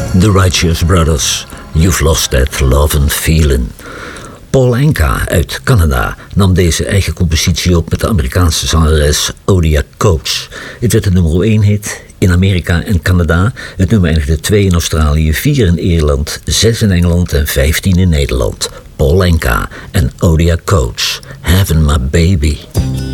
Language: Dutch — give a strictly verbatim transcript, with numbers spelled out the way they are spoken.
The Righteous Brothers, You've Lost That Love and Feeling. Paul Anka uit Canada nam deze eigen compositie op met de Amerikaanse zangeres Odia Coates. Het werd een nummer één hit in Amerika en Canada. Het nummer eindigde twee in Australië, vier in Ierland, zes in Engeland en vijftien in Nederland. Paul Anka en Odia Coates, Having My Baby.